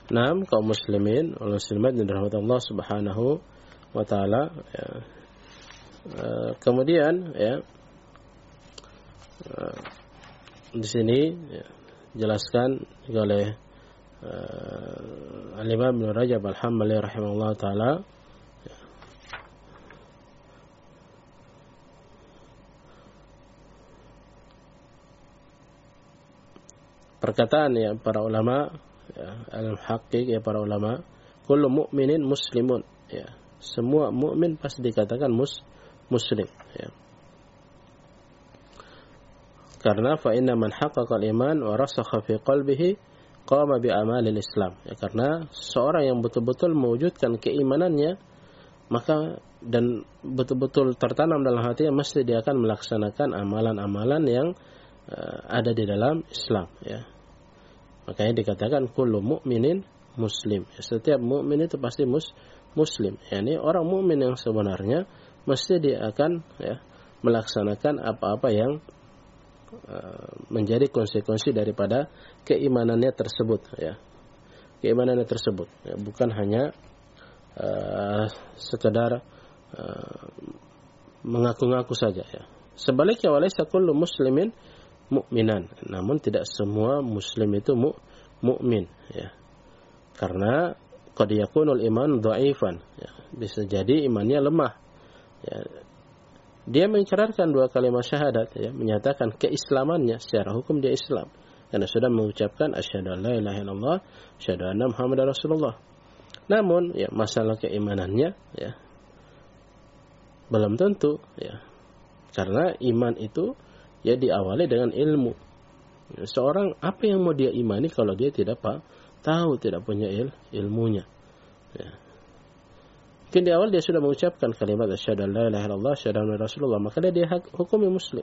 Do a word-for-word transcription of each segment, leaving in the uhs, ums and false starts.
Naam, kaum muslimin wal muslimat yang dirahmati Allah Subhanahu wa taala, ya. Uh, kemudian ya uh, di sini ya, jelaskan oleh uh, Al-Imam Ibnu Rajab Al-Hambali rahimahullah taala, ya. Perkataan ya para ulama, ya, al-muhaqqiq ya para ulama, kullu mu'minin muslimun, ya. Semua mukmin pasti dikatakan mus muslim, ya. Karena fa inna man haqqaqa al-iman wa rasakha fi qalbihi qama bi amalil Islam, ya, karena seorang yang betul-betul mewujudkan keimanannya, maka dan betul-betul tertanam dalam hatinya, mesti dia akan melaksanakan amalan-amalan yang uh, ada di dalam Islam, ya. Makanya dikatakan kullu mu'minin muslim, ya, setiap mukmin itu pasti mus muslim, yakni orang mukmin yang sebenarnya mesti dia akan ya melaksanakan apa-apa yang uh, menjadi konsekuensi daripada keimanannya tersebut, ya. Keimanannya tersebut, ya, bukan hanya uh, sekedar uh, mengaku-ngaku saja, ya. Sebaliknya walaysa kullu muslimin mukminan, namun tidak semua muslim itu mu mukmin, ya. Karena qad yakunul iman dha'ifan, ya. Bisa jadi imannya lemah, ya. Dia mengikrarkan dua kalimat syahadat, ya, menyatakan keislamannya, secara hukum dia Islam karena sudah mengucapkan asyhadu an la ilaha illallah, asyhadu anna muhammadar rasulullah. Namun ya masalah keimanannya, ya, belum tentu, ya. Karena iman itu ya diawali dengan ilmu. Seorang apa yang mau dia imani kalau dia tidak apa, tahu, tidak punya il, ilmunya, ya. Mungkin di awal dia sudah mengucapkan kalimat asyhadu an la ilaha illallah, asyhadu anna rasulullah, maka dia, dia hukumnya muslim.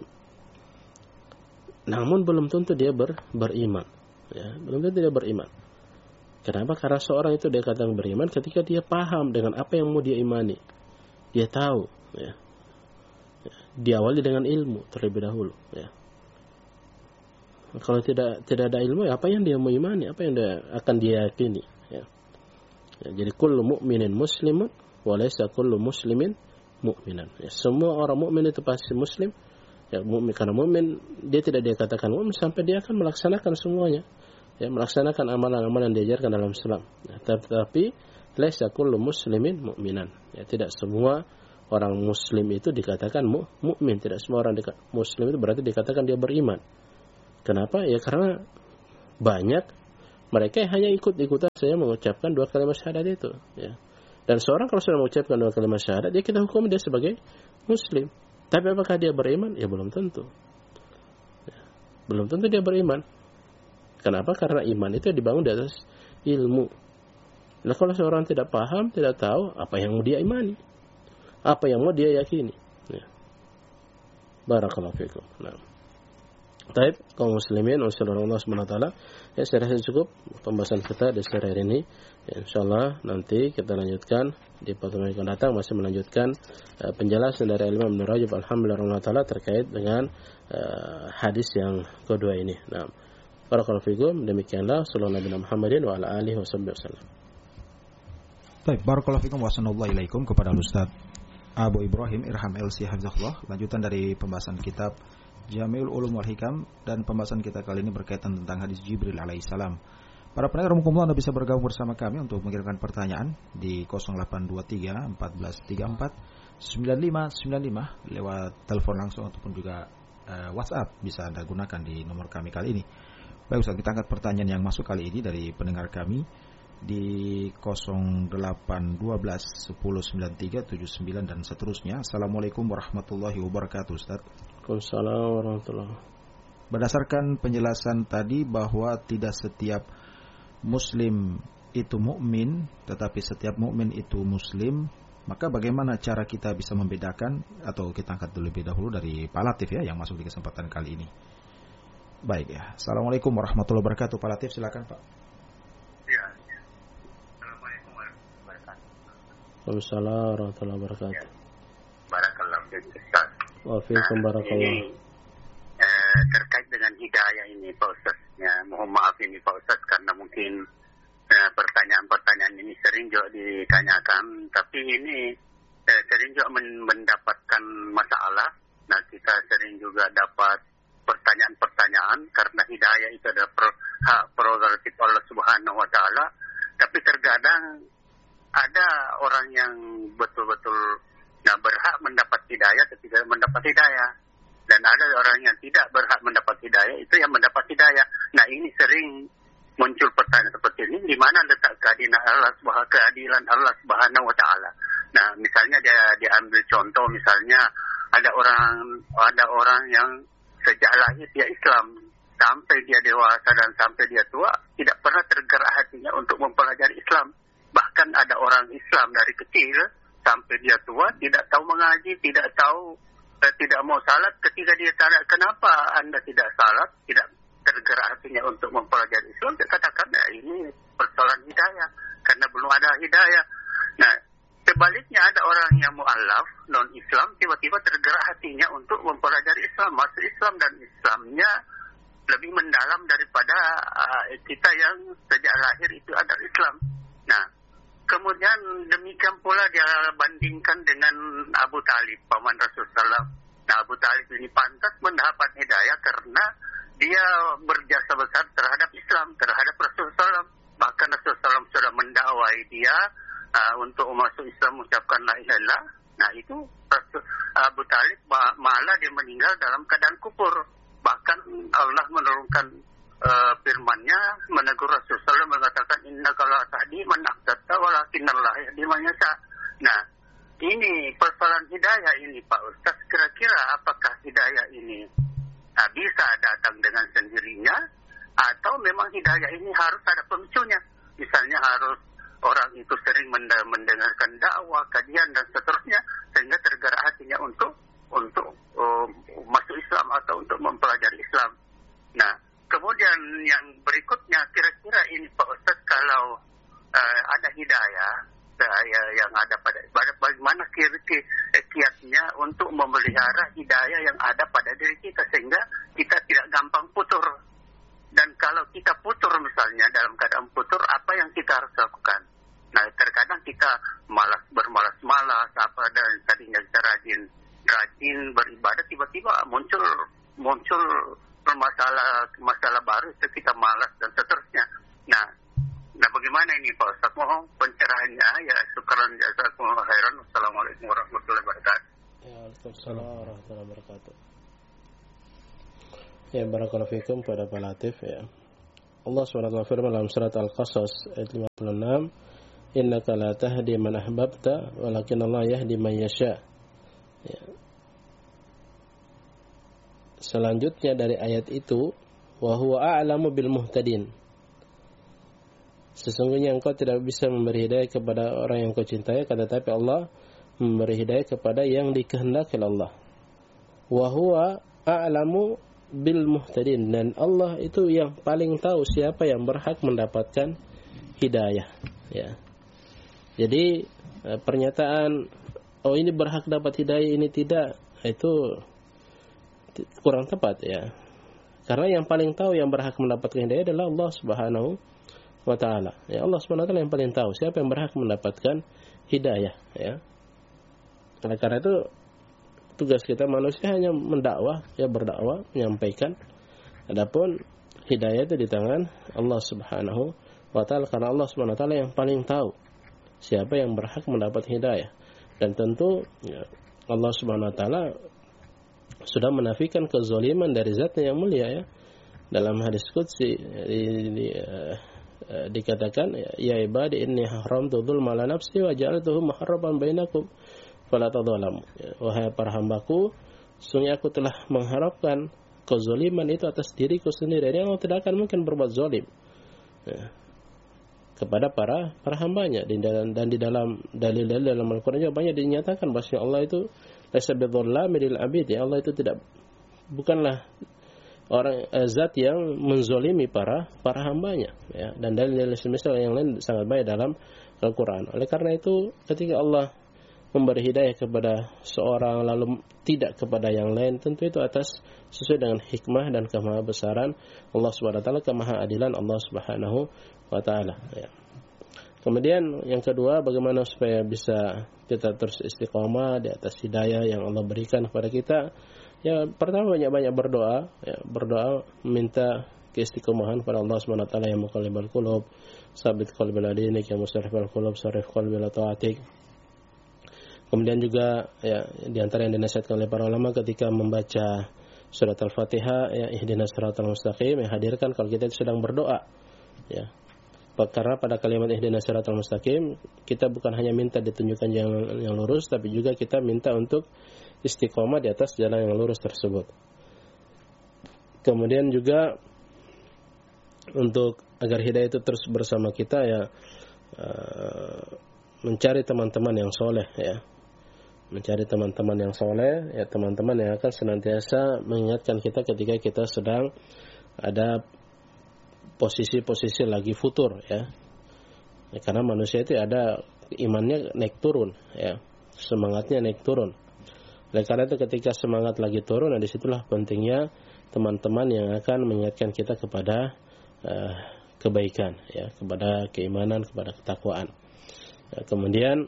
Namun belum tentu dia ber, beriman, ya. Belum tentu dia beriman. Kenapa? Karena seorang itu dia katakan beriman ketika dia paham dengan apa yang mau dia imani. Dia tahu, ya. Diawali dengan ilmu terlebih dahulu, ya. Kalau tidak tidak ada ilmu, apa yang dia mau imani, apa yang dia akan dia yakini, ya. Ya, jadi kullu mu'minin muslimun wa laysa kullu muslimin mu'minan, ya. Semua orang mukmin itu pasti muslim, ya, mukmin, karena mukmin dia tidak dikatakan mukmin sampai dia akan melaksanakan semuanya, ya, melaksanakan amalan-amalan yang diajarkan dalam Islam, ya. Tetapi laysa kullu muslimin mu'minan, ya, tidak semua orang muslim itu dikatakan mu, mukmin, tidak semua orang dika, muslim itu berarti dikatakan dia beriman. Kenapa? Ya karena banyak mereka yang hanya ikut-ikutan saja mengucapkan dua kalimat syahadat itu, ya. Dan seorang kalau sudah mengucapkan dua kalimat syahadat, dia kita hukum dia sebagai muslim. Tapi apakah dia beriman? Ya belum tentu, ya, belum tentu dia beriman. Kenapa? Karena iman itu dibangun di atas ilmu. Nah kalau seorang tidak paham, tidak tahu apa yang mau dia imani, apa yang mau dia yakini, ya. Barakallahu fikum. Nah, baik, kaum muslimin wa sallallahu alaihi wa sallam, ya, saya rasa cukup pembahasan kita di sore hari ini, ya. Insyaallah nanti kita lanjutkan di pertemuan yang akan datang, masih melanjutkan uh, penjelasan dari Imam Ibnu Rajab Alhamdulillah taala terkait dengan uh, hadis yang kedua ini. Nah, barakallahu fikum, demikianlah sallallahu Nabi Muhammadin wa ala alihi wasallam. Baik, barakallahu fikum wa sallallahu ilaikum kepada Ustaz Abu Ibrahim Irham L C Hafizahullah. Lanjutan dari pembahasan kitab Jami'ul Ulum wal Hikam, dan pembahasan kita kali ini berkaitan tentang hadis Jibril alaihissalam. Para pendengar Rumah Anda bisa bergabung bersama kami untuk mengirimkan pertanyaan di nol delapan dua tiga empat tiga empat sembilan lima sembilan lima lewat telepon langsung ataupun juga uh, WhatsApp bisa Anda gunakan di nomor kami kali ini. Baik Ustaz, kita angkat pertanyaan yang masuk kali ini dari pendengar kami di nol delapan satu dua satu sembilan tiga tujuh sembilan dan seterusnya. Assalamualaikum warahmatullahi wabarakatuh Ustaz. Waalaikumsalam warahmatullahi. Berdasarkan penjelasan tadi bahwa tidak setiap muslim itu mukmin, tetapi setiap mukmin itu muslim, maka bagaimana cara kita bisa membedakan? Atau kita angkat dulu lebih dahulu dari Pak Latif, ya, yang masuk di kesempatan kali ini. Baik, ya. Assalamualaikum warahmatullahi wabarakatuh. Pak Latif, silakan Pak. Ya. Assalamualaikum warahmatullahi wabarakatuh. Waalaikumsalam warahmatullahi wabarakatuh. Barakallahu fiik Ustaz. Wa fiikum barakallah. Eh, terkait dengan hidayah ini Pak Ustaz, ya, mohon maaf ini Pak Ustaz karena mungkin eh, pertanyaan katakan, tapi ini eh, sering juga men- mendapatkan masalah. Nah, kita sering juga dapat pertanyaan-pertanyaan karena hidayah itu adalah pro- hak prerogatif Allah Subhanahu wa taala, tapi terkadang ada orang yang betul-betul nah, berhak mendapat hidayah tapi tidak mendapat hidayah. Dan ada orang yang tidak berhak mendapat hidayah, itu yang mendapat hidayah. Nah, ini sering muncul pertanyaan seperti ini, di mana letak keadilan Allah, keadilan Allah Subhanahu wa taala. Nah, misalnya dia diambil contoh, misalnya ada orang ada orang yang sejak lahir dia Islam, sampai dia dewasa dan sampai dia tua tidak pernah tergerak hatinya untuk mempelajari Islam. Bahkan ada orang Islam dari kecil sampai dia tua tidak tahu mengaji, tidak tahu eh, tidak mau salat. Ketika dia tanya kenapa Anda tidak salat, tidak tergerak hatinya untuk mempelajari Islam, dia katakan ya ini persoalan hidayah karena belum ada hidayah. Nah, sebaliknya ada orang yang mu'alaf, non-Islam, tiba-tiba tergerak hatinya untuk mempelajari Islam, masuk Islam, dan Islamnya lebih mendalam daripada uh, kita yang sejak lahir itu ada Islam. Nah, kemudian demikian pula dia bandingkan dengan Abu Talib, paman Rasulullah shallallahu alaihi wasallam. Nah, Abu Talib ini pantas mendapat hidayah karena dia berjasa besar terhadap Islam, terhadap Rasulullah shallallahu alaihi wasallam. Bahkan Rasulullah shallallahu alaihi wasallam sudah mendakwai dia uh, untuk masuk Islam, mengucapkan la ilaha illallah. Nah, itu Abu Talib malah dia meninggal dalam keadaan kufur. Bahkan Allah menurunkan uh, firman-Nya menegur Rasulullah shallallahu alaihi wasallam, mengatakan innaka la tahdi man ahbabta walakinallah yahdi man yasha. Nah, ini persoalan hidayah ini Pak Ustaz, kira-kira apakah hidayah ini nah, bisa datang dengan sendirinya atau memang hidayah ini harus ada pemicunya? Misalnya harus orang itu sering mendengarkan dakwah, kajian dan seterusnya sehingga tergerak hatinya untuk untuk um, masuk Islam atau untuk mempelajari Islam. Nah, kemudian yang berikutnya, kira-kira ini Pak Ustaz, kalau uh, ada hidayah saya yang ada pada bagaimana kiatnya untuk memelihara hidayah yang ada pada diri kita sehingga kita tidak gampang putur. Dan kalau kita putur misalnya, dalam keadaan putur, apa yang kita harus lakukan? Nah, terkadang kita malas, bermalas-malas, apa dan tadinya kita rajin, rajin beribadah, tiba-tiba muncul muncul masalah masalah baru, itu kita malas dan seterusnya. Nah, nah bagaimana ini Pak Ustaz? Mohon pencerahannya ya. Syukran jazakumullah khairan. Wassalamualaikum warahmatullahi wabarakatuh. Ya, waalaikumsalam warahmatullahi wabarakatuh. Ya, barakallahu fikum pada Pak Latif ya. Allah subhanahu wa ta'ala firman dalam surat Al-Qasas ayat lima puluh enam, innaka la tahdi man ahbabta walakin Allah yahdi man yasha. Ya. Selanjutnya dari ayat itu, wa huwa a'lamu bil muhtadin. Sesungguhnya engkau tidak bisa memberi hidayah kepada orang yang kau cintai, tetapi Allah memberi hidayah kepada yang dikehendaki Allah. Wa huwa a'lamu bil muhtadin, dan Allah itu yang paling tahu siapa yang berhak mendapatkan hidayah. Ya. Jadi pernyataan oh ini berhak dapat hidayah, ini tidak, itu kurang tepat ya. Karena yang paling tahu yang berhak mendapatkan hidayah adalah Allah Subhanahu wa ta'ala. Ya, Allah Subhanahu wa ta'ala yang paling tahu siapa yang berhak mendapatkan hidayah ya. Oleh karena itu tugas kita manusia hanya mendakwah, ya berdakwah, menyampaikan. Adapun hidayah itu di tangan Allah Subhanahu wa ta'ala, karena Allah Subhanahu wa ta'ala yang paling tahu siapa yang berhak mendapat hidayah. Dan tentu ya, Allah Subhanahu wa ta'ala sudah menafikan kezaliman dari Zat-Nya yang mulia ya. Dalam hadis qudsi di, di, uh, uh, dikatakan ya ibadi inni haramtu dzulma ala nafsi wa ja'altuhu muharraban bainakum fala tadzalamu. Ya, wahai para hambaku, sesungguhnya aku telah mengharapkan kezaliman itu atas diriku sendiri, dan Allah tidak akan mungkin berbuat zalim ya, kepada para para hambanya. Dan, dan di dalam dalil-dalil dalam Al-Quran juga banyak dinyatakan bahwa Allah itu laisa bidzallami lil abid, ya Allah itu tidak bukanlah orang eh, zat yang menzolimi para para hambanya ya. Dan dalil-dalil semisal yang lain sangat banyak dalam Al-Quran. Oleh karena itu ketika Allah memberi hidayah kepada seorang lalu tidak kepada yang lain, tentu itu atas sesuai dengan hikmah dan kemahabesaran Allah Subhanahu wa taala, kemahaadilan Allah Subhanahu wa taala ya. Kemudian yang kedua, bagaimana supaya bisa kita terus istiqomah di atas hidayah yang Allah berikan kepada kita. Ya, pertama banyak-banyak berdoa, ya, berdoa meminta keistiqomahan kepada Allah Subhanahu wa taala yang muqallibal qulub, sabit qalbi ala dinik, yang musarrifal qulub, sarif qalbi ala taatik. Kemudian juga ya di antara yang dinasihatkan oleh para ulama ketika membaca surat Al-Fatihah, ya ihdinas siratal mustaqim, ya hadirkan kalau kita sedang berdoa. Ya. Karena pada kalimat ihdinas siratal mustaqim kita bukan hanya minta ditunjukkan jalan yang lurus, tapi juga kita minta untuk istiqomah di atas jalan yang lurus tersebut. Kemudian juga untuk agar hidayah itu terus bersama kita, ya uh, mencari teman-teman yang soleh, ya mencari teman-teman yang soleh, ya teman-teman yang akan senantiasa mengingatkan kita ketika kita sedang ada posisi-posisi lagi futur, ya. Ya karena manusia itu ada imannya naik turun, ya semangatnya naik turun. Oleh karena itu ketika semangat lagi turun, nah disitulah pentingnya teman-teman yang akan mengingatkan kita kepada uh, kebaikan, ya kepada keimanan, kepada ketakwaan. Ya, kemudian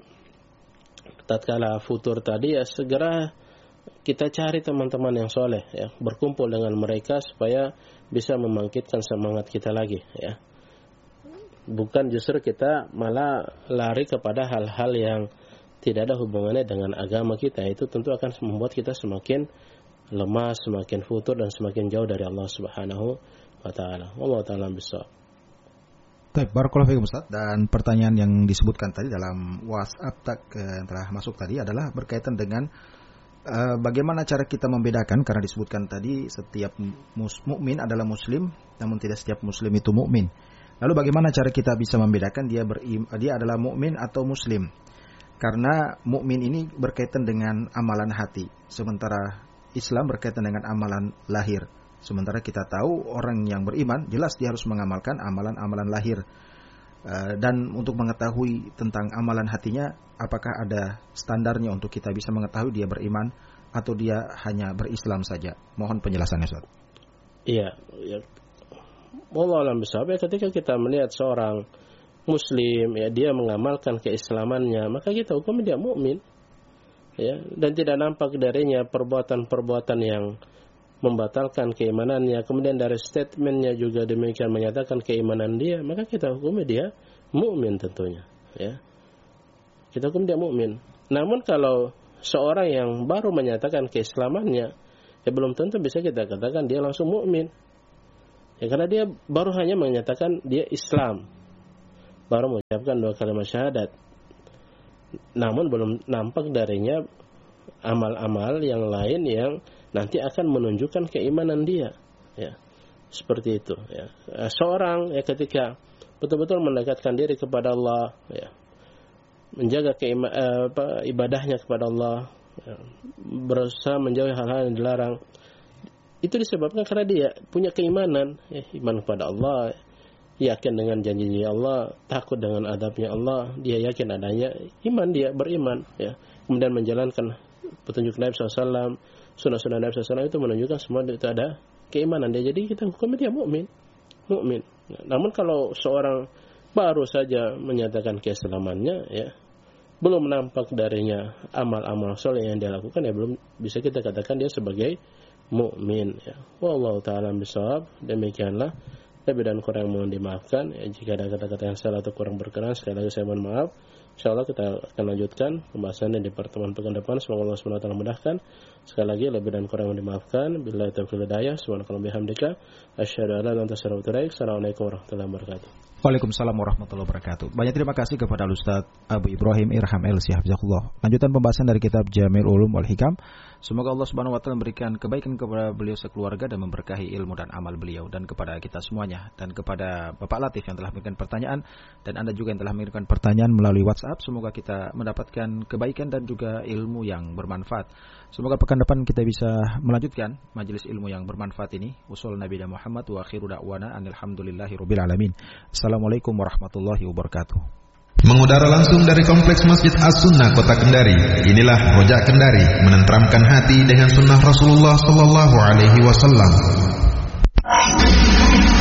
tatkala futur tadi, ya segera kita cari teman-teman yang soleh, ya berkumpul dengan mereka supaya bisa membangkitkan semangat kita lagi, ya bukan justru kita malah lari kepada hal-hal yang tidak ada hubungannya dengan agama kita. Itu tentu akan membuat kita semakin lemah, semakin futur, dan semakin jauh dari Allah Subhanahu wa taala. Wallahu taala bisawab. Baik, barakallahu fiikum Ustaz. Dan pertanyaan yang disebutkan tadi dalam WhatsApp tak, yang telah masuk tadi adalah berkaitan dengan Uh, bagaimana cara kita membedakan, karena disebutkan tadi setiap mus- mukmin adalah muslim, namun tidak setiap muslim itu mukmin. Lalu bagaimana cara kita bisa membedakan dia berim- dia adalah mukmin atau muslim? Karena mukmin ini berkaitan dengan amalan hati, sementara Islam berkaitan dengan amalan lahir. Sementara kita tahu orang yang beriman jelas dia harus mengamalkan amalan-amalan lahir. Uh, dan untuk mengetahui tentang amalan hatinya, apakah ada standarnya untuk kita bisa mengetahui dia beriman atau dia hanya berislam saja? Mohon penjelasannya, Ustaz. Iya, ya. Wallahu a'lam bishawab. Ketika kita melihat seorang muslim, ya dia mengamalkan keislamannya, maka kita hukum dia mukmin. Ya, dan tidak nampak darinya perbuatan-perbuatan yang membatalkan keimanannya, kemudian dari statementnya juga demikian menyatakan keimanan dia, maka kita hukumnya dia mukmin tentunya, ya kita hukum dia mukmin. Namun kalau seorang yang baru menyatakan keislamannya, ya belum tentu bisa kita katakan dia langsung mukmin, ya karena dia baru hanya menyatakan dia Islam, baru mengucapkan dua kalimat syahadat, namun belum nampak darinya amal-amal yang lain yang nanti akan menunjukkan keimanan dia, ya seperti itu, ya seorang ya ketika betul-betul mendekatkan diri kepada Allah, ya menjaga keima, eh, apa, ibadahnya kepada Allah, ya, berusaha menjauhi hal-hal yang dilarang, itu disebabkan karena dia punya keimanan, ya, iman kepada Allah, yakin dengan janji Allah, takut dengan adabnya Allah, dia yakin adanya iman, dia beriman, ya kemudian menjalankan petunjuk Nabi shallallahu alaihi wasallam, sunnah-sunnah Nabi shallallahu alaihi wasallam, itu menunjukkan semua itu ada keimanan dia. Jadi kita hukum dia mukmin, mukmin. Namun kalau seorang baru saja menyatakan keislamannya, ya belum nampak darinya amal-amal soleh yang dia lakukan, ya belum bisa kita katakan dia sebagai mukmin. Ya. Wallahu taala bisawab. Demikianlah. Lebih dan kurang mohon dimaafkan. Ya, jika ada kata-kata yang salah atau kurang berkenan, sekali lagi saya mohon maaf. InsyaAllah kita akan lanjutkan pembahasannya di pertemuan pekan depan. Semoga Allah subhanahu wa taala mudahkan. Sekali lagi lebih dan kurang mohon dimaafkan. Billahi taufiq wal hidayah. Subhanakallahumma bihamdika asyhadu an la ilaha illa anta astaghfiruka wa atubu ilaik. Assalamualaikum warahmatullahi wabarakatuh. Waalaikumsalam warahmatullahi wabarakatuh. Banyak terima kasih kepada Ustaz Abu Ibrahim Irham El Si Hafizahullah. Lanjutan pembahasan dari kitab Jami'ul Ulum wal Hikam. Semoga Allah Subhanahu wa taala memberikan kebaikan kepada beliau sekeluarga dan memberkahi ilmu dan amal beliau, dan kepada kita semuanya, dan kepada Bapak Latif yang telah memberikan pertanyaan, dan Anda juga yang telah mengirimkan pertanyaan melalui WhatsApp. Semoga kita mendapatkan kebaikan dan juga ilmu yang bermanfaat. Semoga pekan depan kita bisa melanjutkan majelis ilmu yang bermanfaat ini. Wassallallahu Nabi Muhammad wa akhiru da'wana alhamdulillahirabbil alamin. Assalamualaikum warahmatullahi wabarakatuh. Mengudara langsung dari Kompleks Masjid As-Sunnah Kota Kendari. Inilah Rojak Kendari, menenteramkan hati dengan sunnah Rasulullah sallallahu alaihi wasallam.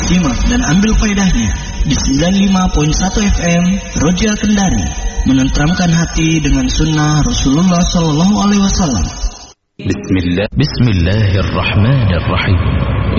simak dan ambil faedahnya di sembilan puluh lima koma satu F M Roja Kendari, menenteramkan hati dengan sunnah Rasulullah Sallallahu Alaihi Wasallam. Bismillah. Bismillahirrahmanirrahim.